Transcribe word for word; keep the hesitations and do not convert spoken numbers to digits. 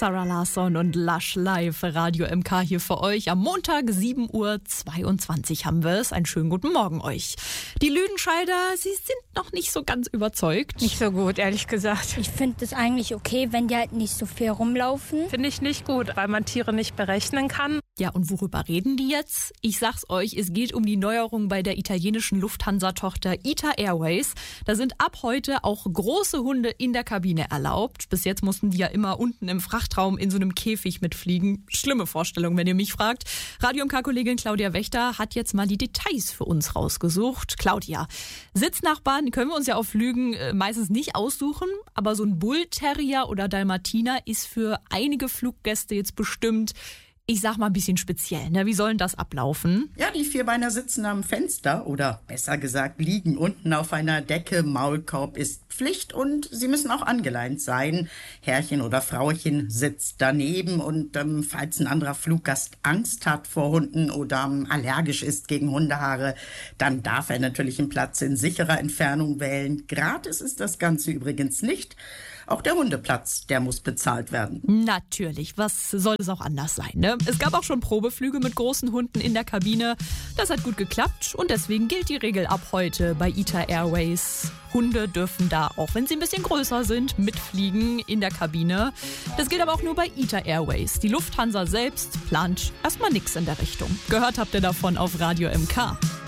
Sarah Larsson und Lush live Radio M K hier für euch. Am Montag sieben Uhr zweiundzwanzig haben wir es. Einen schönen guten Morgen euch. Die Lüdenscheider, sie sind noch nicht so ganz überzeugt. Nicht so gut, ehrlich gesagt. Ich finde es eigentlich okay, wenn die halt nicht so viel rumlaufen. Finde ich nicht gut, weil man Tiere nicht berechnen kann. Ja, und worüber reden die jetzt? Ich sag's euch, es geht um die Neuerung bei der italienischen Lufthansa-Tochter I T A Airways. Da sind ab heute auch große Hunde in der Kabine erlaubt. Bis jetzt mussten die ja immer unten im Frachtraum in so einem Käfig mitfliegen. Schlimme Vorstellung, wenn ihr mich fragt. Radio M K-Kollegin Claudia Wächter hat jetzt mal die Details für uns rausgesucht. Claudia, Sitznachbarn können wir uns ja auf Lügen äh, meistens nicht aussuchen, aber so ein Bullterrier oder Dalmatiner ist für einige Fluggäste jetzt bestimmt, ich sag mal, ein bisschen speziell, ne? Wie soll denn das ablaufen? Ja, die Vierbeiner sitzen am Fenster oder besser gesagt liegen unten auf einer Decke. Maulkorb ist Pflicht und sie müssen auch angeleint sein. Herrchen oder Frauchen sitzt daneben und ähm, falls ein anderer Fluggast Angst hat vor Hunden oder ähm, allergisch ist gegen Hundehaare, dann darf er natürlich einen Platz in sicherer Entfernung wählen. Gratis ist das Ganze übrigens nicht. Auch der Hundeplatz, der muss bezahlt werden. Natürlich, was soll es auch anders sein, ne? Es gab auch schon Probeflüge mit großen Hunden in der Kabine. Das hat gut geklappt und deswegen gilt die Regel ab heute bei I T A Airways. Hunde dürfen da, auch wenn sie ein bisschen größer sind, mitfliegen in der Kabine. Das gilt aber auch nur bei I T A Airways. Die Lufthansa selbst plant erstmal nichts in der Richtung. Gehört habt ihr davon auf Radio M K.